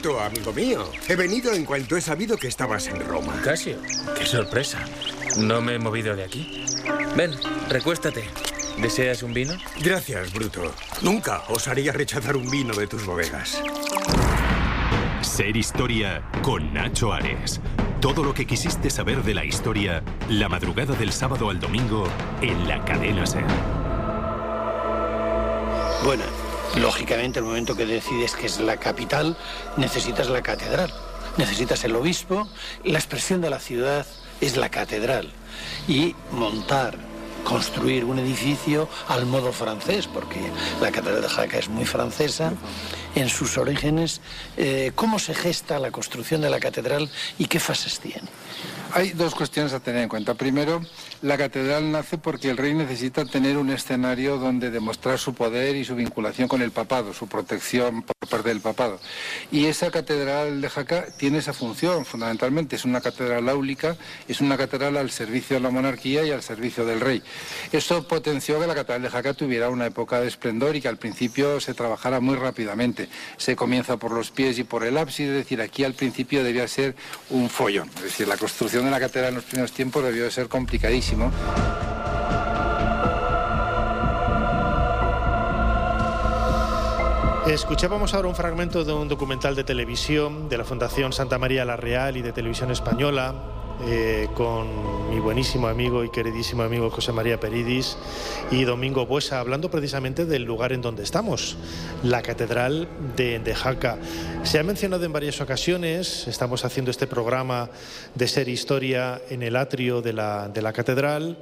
Bruto, amigo mío. He venido en cuanto he sabido que estabas en Roma. Casio, qué sorpresa. No me he movido de aquí. Ven, recuéstate. ¿Deseas un vino? Gracias, Bruto. Nunca osaría rechazar un vino de tus bodegas. Ser Historia con Nacho Ares. Todo lo que quisiste saber de la historia, la madrugada del sábado al domingo en la cadena SER. Bueno, lógicamente, el momento que decides que es la capital, necesitas la catedral. Necesitas el obispo. La expresión de la ciudad es la catedral. Y construir un edificio al modo francés, porque la catedral de Jaca es muy francesa en sus orígenes. ¿Cómo se gesta la construcción de la catedral y qué fases tiene? Hay dos cuestiones a tener en cuenta. Primero, la catedral nace porque el rey necesita tener un escenario donde demostrar su poder y su vinculación con el papado, su protección por parte del papado. Y esa catedral de Jaca tiene esa función, fundamentalmente. Es una catedral áulica, es una catedral al servicio de la monarquía y al servicio del rey. Esto potenció que la catedral de Jaca tuviera una época de esplendor y que al principio se trabajara muy rápidamente. Se comienza por los pies y por el ábside, es decir, aquí al principio debía ser un follón. Es decir, la construcción de la catedral en los primeros tiempos debió de ser complicadísimo. Escuchábamos ahora un fragmento de un documental de televisión de la Fundación Santa María la Real y de Televisión Española, con mi buenísimo amigo y queridísimo amigo José María Peridis y Domingo Buesa, hablando precisamente del lugar en donde estamos, la Catedral de Jaca. Se ha mencionado en varias ocasiones, estamos haciendo este programa de Ser Historia en el atrio de la Catedral,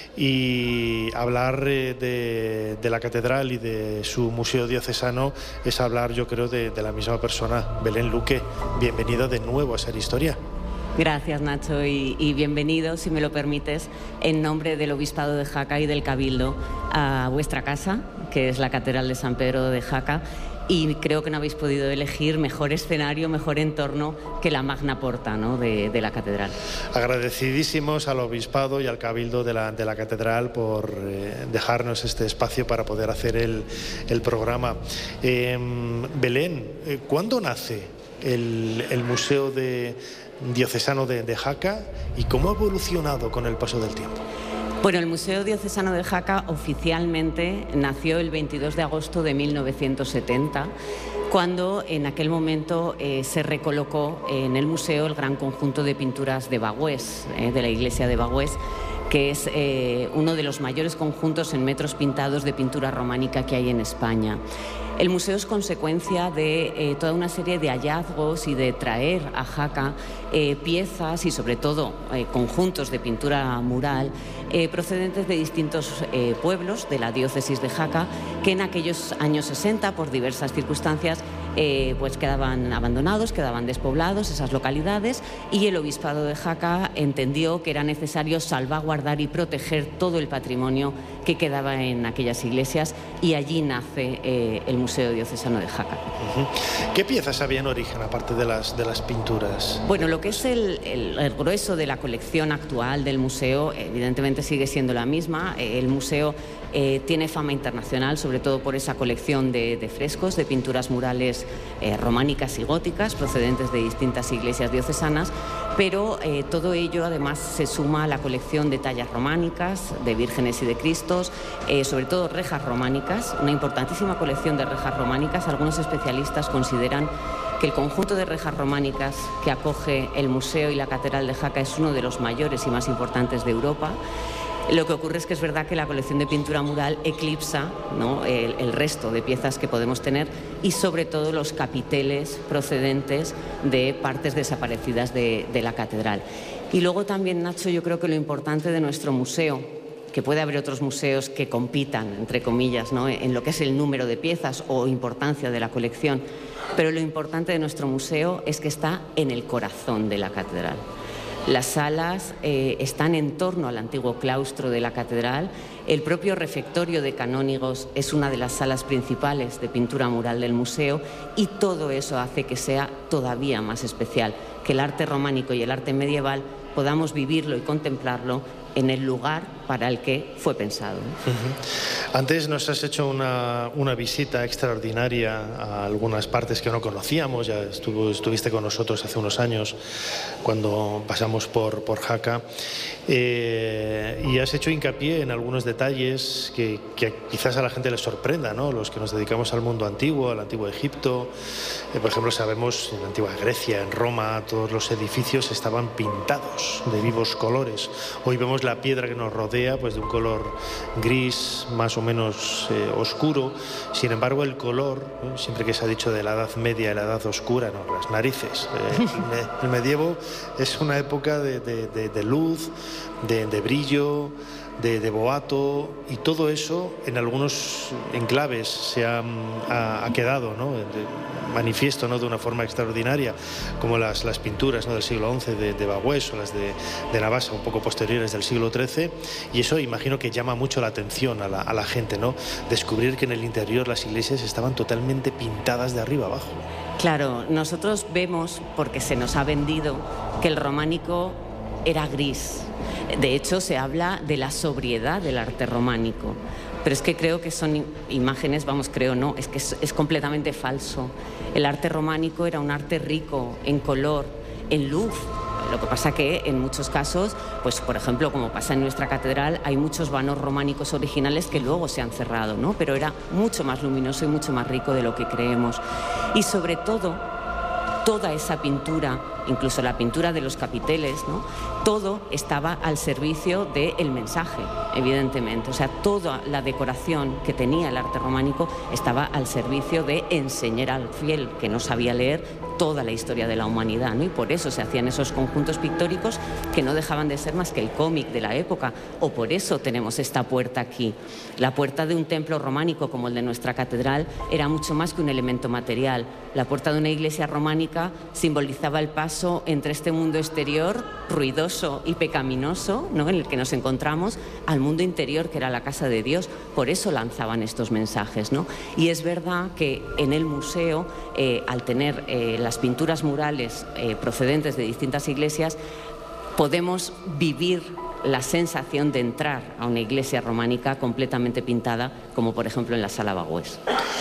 y hablar de la Catedral y de su museo diocesano es hablar, yo creo, de la misma persona. Belén Luque, bienvenida de nuevo a Ser Historia. Gracias, Nacho, y bienvenido, si me lo permites, en nombre del Obispado de Jaca y del Cabildo a vuestra casa, que es la Catedral de San Pedro de Jaca, y creo que no habéis podido elegir mejor escenario, mejor entorno que la Magna Porta, ¿no?, de la Catedral. Agradecidísimos al Obispado y al Cabildo de la Catedral por dejarnos este espacio para poder hacer el programa. Belén, ¿cuándo nace el Museo Diocesano de Jaca y cómo ha evolucionado con el paso del tiempo? Bueno, el Museo Diocesano de Jaca oficialmente nació el 22 de agosto de 1970, cuando en aquel momento se recolocó en el museo el gran conjunto de pinturas de Bagüés, de la iglesia de Bagüés, que es uno de los mayores conjuntos en metros pintados de pintura románica que hay en España. El museo es consecuencia de toda una serie de hallazgos y de traer a Jaca piezas y sobre todo conjuntos de pintura mural procedentes de distintos pueblos de la diócesis de Jaca, que en aquellos años 60, por diversas circunstancias, pues quedaban abandonados, quedaban despoblados esas localidades, y el Obispado de Jaca entendió que era necesario salvaguardar y proteger todo el patrimonio que quedaba en aquellas iglesias, y allí nace el Museo Diocesano de Jaca. ¿Qué piezas habían origen, aparte de las pinturas? Bueno, lo que es el grueso de la colección actual del museo, evidentemente sigue siendo la misma. El museo tiene fama internacional, sobre todo por esa colección de frescos, de pinturas murales románicas y góticas procedentes de distintas iglesias diocesanas, pero todo ello además se suma a la colección de tallas románicas, de vírgenes y de cristos, sobre todo rejas románicas, una importantísima colección de rejas románicas. Algunos especialistas consideran que el conjunto de rejas románicas que acoge el museo y la Catedral de Jaca es uno de los mayores y más importantes de Europa. Lo que ocurre es que es verdad que la colección de pintura mural eclipsa, ¿no?, el resto de piezas que podemos tener, y sobre todo los capiteles procedentes de partes desaparecidas de la catedral. Y luego también, Nacho, yo creo que lo importante de nuestro museo, que puede haber otros museos que compitan, entre comillas, ¿no?, en lo que es el número de piezas o importancia de la colección, pero lo importante de nuestro museo es que está en el corazón de la catedral. Las salas están en torno al antiguo claustro de la catedral. El propio refectorio de canónigos es una de las salas principales de pintura mural del museo, y todo eso hace que sea todavía más especial, que el arte románico y el arte medieval podamos vivirlo y contemplarlo en el lugar para el que fue pensado. Antes nos has hecho una visita extraordinaria a algunas partes que no conocíamos. Ya estuviste con nosotros hace unos años cuando pasamos por Jaca, y has hecho hincapié en algunos detalles que quizás a la gente les sorprenda, ¿no? Los que nos dedicamos al mundo antiguo, al antiguo Egipto. Por ejemplo, sabemos en la antigua Grecia, en Roma, todos los edificios estaban pintados de vivos colores. Hoy vemos la piedra que nos rodea pues de un color gris más o menos oscuro. Sin embargo, el color, siempre que se ha dicho de la Edad Media y la Edad Oscura, no, las narices. El medievo es una época de luz, de brillo, de boato, y todo eso en algunos enclaves se ha quedado, ¿no?, manifiesto, ¿no?, de una forma extraordinaria, como las pinturas, ¿no?, del siglo XI de Bagüés o las de Navassa, un poco posteriores del siglo XIII, y eso imagino que llama mucho la atención a la gente, ¿no?, descubrir que en el interior las iglesias estaban totalmente pintadas de arriba abajo. Claro, nosotros vemos, porque se nos ha vendido, que el románico era gris. De hecho, se habla de la sobriedad del arte románico. Pero es que creo que son imágenes, creo no, es que es completamente falso. El arte románico era un arte rico en color, en luz. Lo que pasa que en muchos casos, pues por ejemplo, como pasa en nuestra catedral, hay muchos vanos románicos originales que luego se han cerrado, ¿no? Pero era mucho más luminoso y mucho más rico de lo que creemos. Y sobre todo, toda esa pintura, incluso la pintura de los capiteles, ¿no?, todo estaba al servicio del mensaje, evidentemente. O sea, toda la decoración que tenía el arte románico estaba al servicio de enseñar al fiel que no sabía leer toda la historia de la humanidad, ¿no? Y por eso se hacían esos conjuntos pictóricos que no dejaban de ser más que el cómic de la época, o por eso tenemos esta puerta aquí. La puerta de un templo románico como el de nuestra catedral era mucho más que un elemento material. La puerta de una iglesia románica simbolizaba el paso entre este mundo exterior ruidoso y pecaminoso, ¿no?, en el que nos encontramos, al mundo interior, que era la casa de Dios. Por eso lanzaban estos mensajes, ¿no? Y es verdad que en el museo, al tener las pinturas murales procedentes de distintas iglesias, podemos vivir la sensación de entrar a una iglesia románica completamente pintada, como por ejemplo en la Sala Bagüés.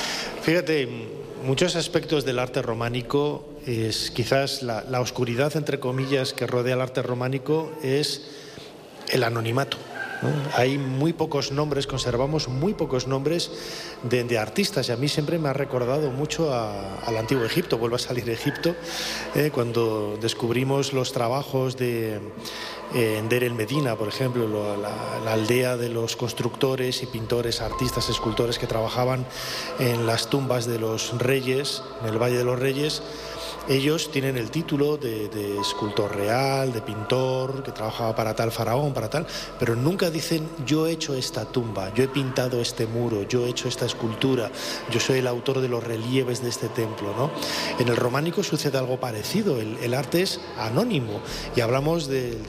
Fíjate, muchos aspectos del arte románico, es quizás la oscuridad, entre comillas, que rodea el arte románico es el anonimato, ¿no? Hay muy pocos nombres, conservamos muy pocos nombres de artistas, y a mí siempre me ha recordado mucho al antiguo Egipto. Vuelvo a salir de Egipto, cuando descubrimos los trabajos de Deir el Medina, por ejemplo, la aldea de los constructores y pintores, artistas, escultores que trabajaban en las tumbas de los reyes, en el Valle de los Reyes. Ellos tienen el título de escultor real, de pintor, que trabajaba para tal faraón, para tal, pero nunca dicen: yo he hecho esta tumba, yo he pintado este muro, yo he hecho esta escultura, yo soy el autor de los relieves de este templo, ¿no? En el románico sucede algo parecido, el arte es anónimo, y hablamos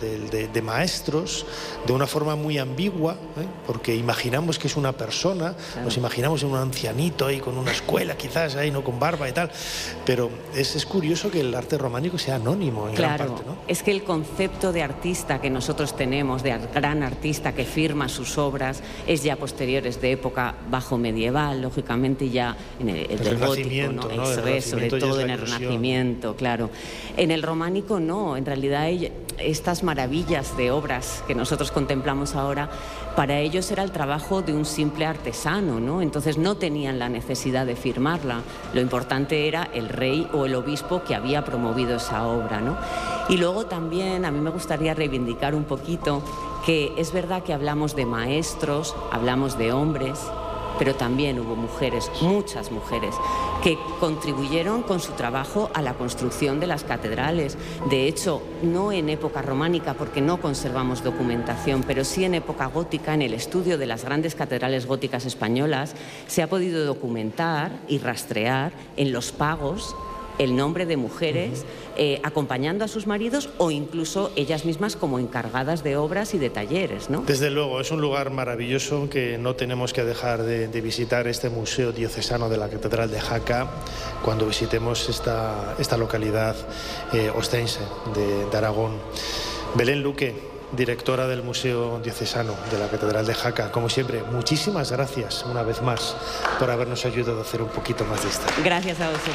de maestros de una forma muy ambigua, porque imaginamos que es una persona, claro. Nos imaginamos en un ancianito ahí con una escuela quizás ahí, no, con barba y tal, pero es curioso que el arte románico sea anónimo en gran parte, ¿no? Es que el concepto de artista que nosotros tenemos, de gran artista que firma sus obras, es ya posteriores, de época bajo medieval, lógicamente, ya en el gótico, ¿no? Eso es, sobre todo en el Renacimiento, claro. En el románico no, en realidad estas maravillas de obras que nosotros contemplamos ahora, para ellos era el trabajo de un simple artesano, ¿no? Entonces no tenían la necesidad de firmarla. Lo importante era el rey o el obispo que había promovido esa obra, ¿no? Y luego también a mí me gustaría reivindicar un poquito que es verdad que hablamos de maestros, hablamos de hombres, pero también hubo mujeres, muchas mujeres, que contribuyeron con su trabajo a la construcción de las catedrales. De hecho, no en época románica, porque no conservamos documentación, pero sí en época gótica, en el estudio de las grandes catedrales góticas españolas, se ha podido documentar y rastrear en los pagos el nombre de mujeres acompañando a sus maridos, o incluso ellas mismas como encargadas de obras y de talleres, ¿no? Desde luego, es un lugar maravilloso que no tenemos que dejar de visitar, este Museo Diocesano de la Catedral de Jaca, cuando visitemos esta localidad ostense de Aragón. Belén Luque, directora del Museo Diocesano de la Catedral de Jaca. Como siempre, muchísimas gracias una vez más por habernos ayudado a hacer un poquito más de esto. Gracias a vosotros.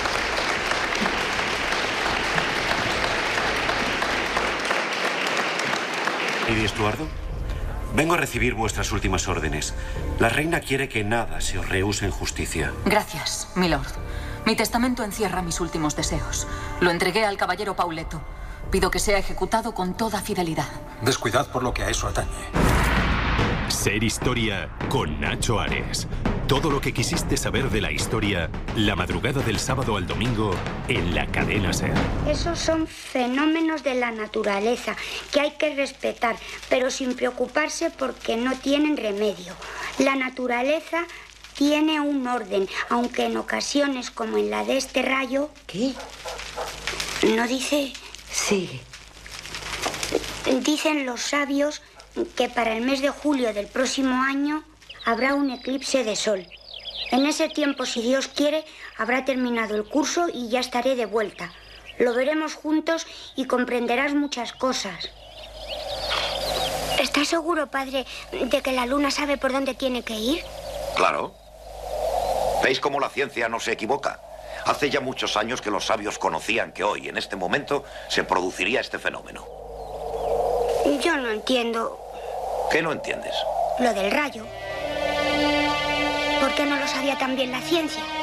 Lady Estuardo, vengo a recibir vuestras últimas órdenes. La reina quiere que nada se os rehúse en justicia. Gracias, milord. Mi testamento encierra mis últimos deseos. Lo entregué al caballero Pauleto. Pido que sea ejecutado con toda fidelidad. Descuidad por lo que a eso atañe. Ser Historia con Nacho Ares. Todo lo que quisiste saber de la historia, la madrugada del sábado al domingo en la cadena SER. Esos son fenómenos de la naturaleza que hay que respetar, pero sin preocuparse porque no tienen remedio. La naturaleza tiene un orden, aunque en ocasiones, como en la de este rayo... ¿Qué? ¿No dice? Sigue. Dicen los sabios que para el mes de julio del próximo año habrá un eclipse de sol. En ese tiempo, si Dios quiere, habrá terminado el curso y ya estaré de vuelta. Lo veremos juntos y comprenderás muchas cosas. ¿Estás seguro, padre, de que la luna sabe por dónde tiene que ir? Claro. ¿Veis cómo la ciencia no se equivoca? Hace ya muchos años que los sabios conocían que hoy, en este momento, se produciría este fenómeno. Yo no entiendo. ¿Qué no entiendes? Lo del rayo. ¿Por qué no lo sabía también la ciencia?